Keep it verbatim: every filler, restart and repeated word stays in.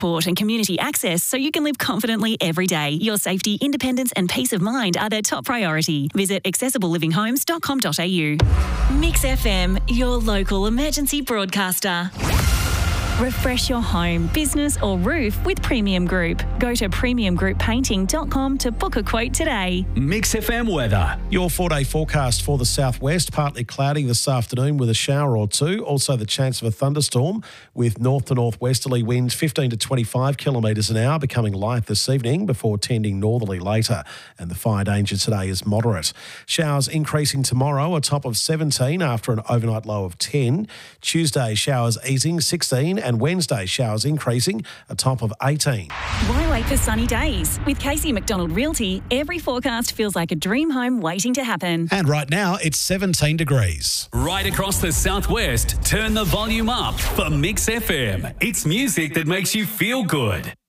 support and community access so you can live confidently every day. Your safety, independence and peace of mind are their top priority. Visit accessible living homes dot com dot a u. Mix F M, your local emergency broadcaster. Refresh your home, business or roof with Premium Group. Go to premium group painting dot com to book a quote today. Mix F M weather. Your four-day forecast for the southwest, partly cloudy this afternoon with a shower or two. Also the chance of a thunderstorm with north to northwesterly winds fifteen to twenty-five kilometres an hour, becoming light this evening before tending northerly later. And the fire danger today is moderate. Showers increasing tomorrow, a top of seventeen after an overnight low of ten. Tuesday, showers easing, sixteen, and Wednesday, showers increasing, a top of eighteen. Why wait for sunny days? With Casey McDonald Realty, every forecast feels like a dream home waiting to happen. And right now, it's seventeen degrees. Right across the southwest, turn the volume up for Mix F M. It's music that makes you feel good.